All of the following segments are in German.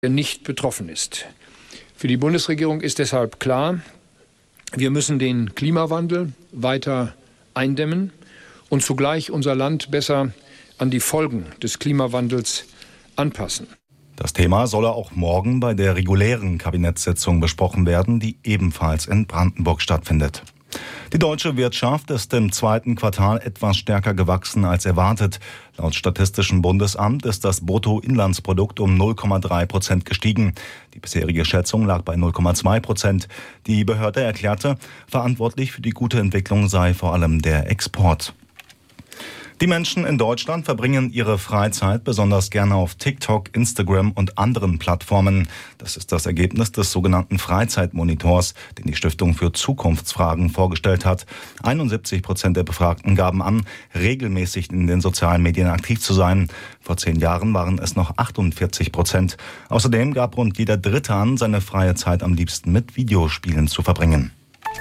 der nicht betroffen ist. Für die Bundesregierung ist deshalb klar, wir müssen den Klimawandel weiter eindämmen und zugleich unser Land besser an die Folgen des Klimawandels anpassen. Das Thema solle auch morgen bei der regulären Kabinettssitzung besprochen werden, die ebenfalls in Brandenburg stattfindet. Die deutsche Wirtschaft ist im zweiten Quartal etwas stärker gewachsen als erwartet. Laut Statistischem Bundesamt ist das Bruttoinlandsprodukt um 0,3% gestiegen. Die bisherige Schätzung lag bei 0,2%. Die Behörde erklärte, verantwortlich für die gute Entwicklung sei vor allem der Export. Die Menschen in Deutschland verbringen ihre Freizeit besonders gerne auf TikTok, Instagram und anderen Plattformen. Das ist das Ergebnis des sogenannten Freizeitmonitors, den die Stiftung für Zukunftsfragen vorgestellt hat. 71% der Befragten gaben an, regelmäßig in den sozialen Medien aktiv zu sein. Vor 10 Jahren waren es noch 48%. Außerdem gab rund jeder Dritte an, seine freie Zeit am liebsten mit Videospielen zu verbringen.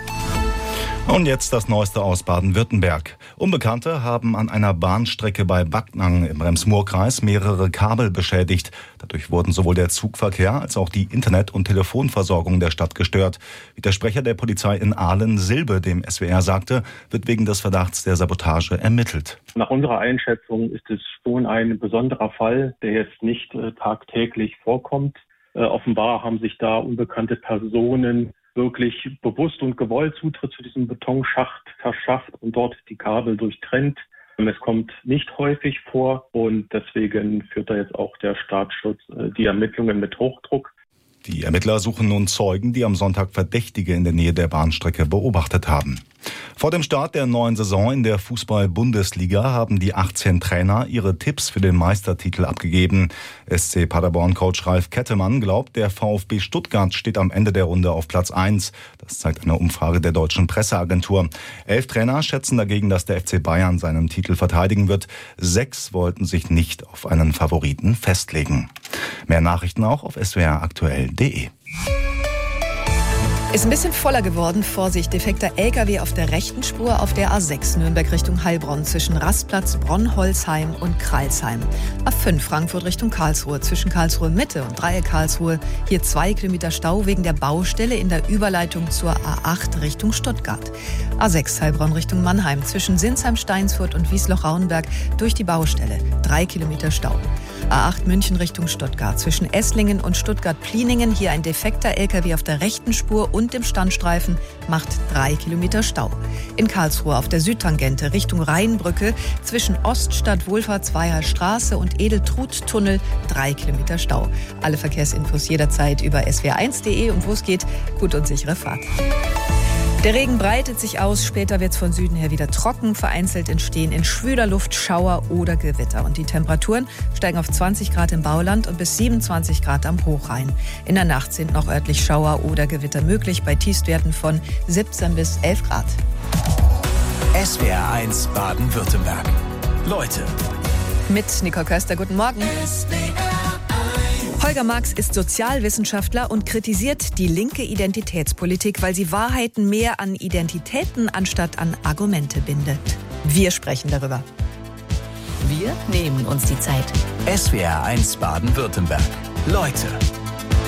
Und jetzt das Neueste aus Baden-Württemberg. Unbekannte haben an einer Bahnstrecke bei Backnang im Rems-Murr-Kreis mehrere Kabel beschädigt. Dadurch wurden sowohl der Zugverkehr als auch die Internet- und Telefonversorgung der Stadt gestört. Wie der Sprecher der Polizei in Aalen, Silbe, dem SWR sagte, wird wegen des Verdachts der Sabotage ermittelt. Nach unserer Einschätzung ist es schon ein besonderer Fall, der jetzt nicht tagtäglich vorkommt. Offenbar haben sich da unbekannte Personen wirklich bewusst und gewollt Zutritt zu diesem Betonschacht verschafft und dort die Kabel durchtrennt. Es kommt nicht häufig vor und deswegen führt da jetzt auch der Staatsschutz die Ermittlungen mit Hochdruck. Die Ermittler suchen nun Zeugen, die am Sonntag Verdächtige in der Nähe der Bahnstrecke beobachtet haben. Vor dem Start der neuen Saison in der Fußball-Bundesliga haben die 18 Trainer ihre Tipps für den Meistertitel abgegeben. SC Paderborn-Coach Ralf Kettemann glaubt, der VfB Stuttgart steht am Ende der Runde auf Platz 1. Das zeigt eine Umfrage der deutschen Presseagentur. 11 Trainer schätzen dagegen, dass der FC Bayern seinen Titel verteidigen wird. 6 wollten sich nicht auf einen Favoriten festlegen. Mehr Nachrichten auch auf swraktuell.de. Ist ein bisschen voller geworden. Vorsicht, defekter LKW auf der rechten Spur auf der A6 Nürnberg Richtung Heilbronn zwischen Rastplatz, Bronn-Holzheim und Kreilsheim. A5 Frankfurt Richtung Karlsruhe zwischen Karlsruhe Mitte und Dreieck Karlsruhe. Hier 2 Kilometer Stau wegen der Baustelle in der Überleitung zur A8 Richtung Stuttgart. A6 Heilbronn Richtung Mannheim zwischen Sinsheim-Steinsfurt und Wiesloch-Rauenberg durch die Baustelle. 3 Kilometer Stau. A8 München Richtung Stuttgart zwischen Esslingen und Stuttgart-Pliningen. Hier ein defekter LKW auf der rechten Spur und im Standstreifen macht 3 Kilometer Stau. In Karlsruhe auf der Südtangente Richtung Rheinbrücke zwischen Oststadt-Wohlfahrtsweiher Straße und Edeltrut-Tunnel 3 Kilometer Stau. Alle Verkehrsinfos jederzeit über swr1.de und wo es geht, gut und sichere Fahrt. Der Regen breitet sich aus, später wird es von Süden her wieder trocken. Vereinzelt entstehen in schwüler Luft Schauer oder Gewitter. Und die Temperaturen steigen auf 20 Grad im Bauland und bis 27 Grad am Hochrhein. In der Nacht sind noch örtlich Schauer oder Gewitter möglich, bei Tiefstwerten von 17 bis 11 Grad. SWR1 Baden-Württemberg. Leute. Mit Nicole Köster, guten Morgen. Holger Marx ist Sozialwissenschaftler und kritisiert die linke Identitätspolitik, weil sie Wahrheiten mehr an Identitäten anstatt an Argumente bindet. Wir sprechen darüber. Wir nehmen uns die Zeit. SWR1 Baden-Württemberg. Leute.